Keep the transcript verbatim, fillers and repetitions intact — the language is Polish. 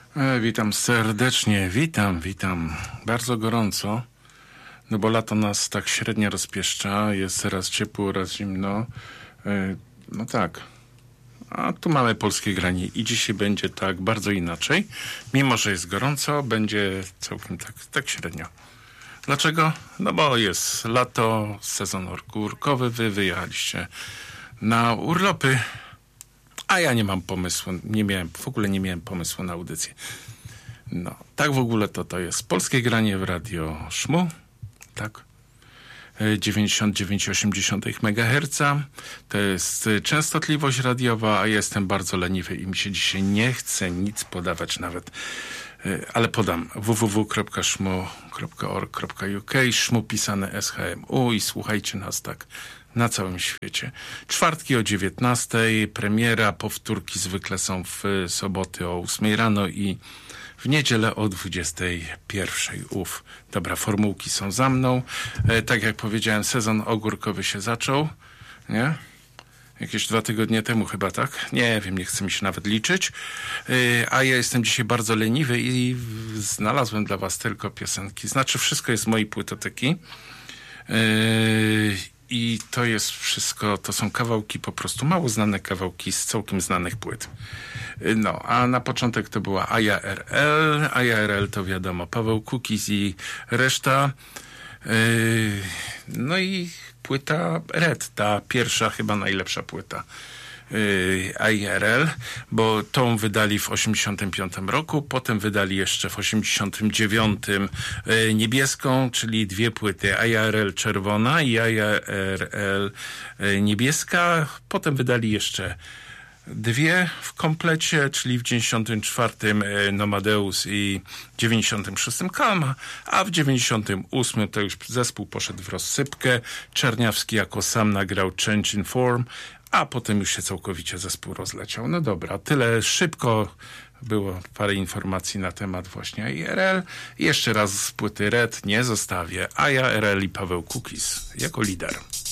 E, witam serdecznie, witam, witam bardzo gorąco, no bo lato nas tak średnio rozpieszcza, jest raz ciepło, raz zimno, e, no tak, a tu mamy polskie granie i dzisiaj będzie tak bardzo inaczej, mimo że jest gorąco, będzie całkiem tak, tak średnio. Dlaczego? No bo jest lato, sezon ogórkowy, wy wyjechaliście na urlopy, a ja nie mam pomysłu, nie miałem, w ogóle nie miałem pomysłu na audycję. No, tak w ogóle to to jest polskie granie w radio Szmu, tak, dziewięćdziesiąt dziewięć przecinek osiem megaherca, to jest częstotliwość radiowa, a ja jestem bardzo leniwy i mi się dzisiaj nie chce nic podawać nawet, ale podam w w w kropka szmu kropka org kropka u k, szmu pisane S H M U i słuchajcie nas tak na całym świecie. Czwartki o dziewiętnastej, premiera, powtórki zwykle są w soboty o ósmej rano i w niedzielę o dwudziestej pierwszej. Uf, dobra, formułki są za mną. E, tak jak powiedziałem, sezon ogórkowy się zaczął, nie? Jakieś dwa tygodnie temu chyba, tak? Nie wiem, nie chcę mi się nawet liczyć. E, a ja jestem dzisiaj bardzo leniwy i znalazłem dla was tylko piosenki. Znaczy, wszystko jest z mojej płytoteki. E, I to jest wszystko, to są kawałki, po prostu mało znane kawałki z całkiem znanych płyt. No, a na początek to była A J A R L. A J A R L to wiadomo, Paweł Kukiz i reszta. Yy, no i płyta Red, ta pierwsza, chyba najlepsza płyta yy, A J A R L, bo tą wydali w osiemdziesiątym piątym roku, potem wydali jeszcze w osiemdziesiątym dziewiątym yy, niebieską, czyli dwie płyty, A J A R L czerwona i A J A R L yy, niebieska, potem wydali jeszcze dwie w komplecie, czyli w dziewięćdziesiątym czwartym Nomadeus i dziewięćdziesiątym szóstym Kalma, a w dziewięćdziesiątym ósmym to już zespół poszedł w rozsypkę. Czerniawski jako sam nagrał Change in Form, a potem już się całkowicie zespół rozleciał. No dobra, tyle szybko. Było parę informacji na temat właśnie A J A R L. Jeszcze raz z płyty Red nie zostawię. A J A R L i Paweł Kukiz jako lider.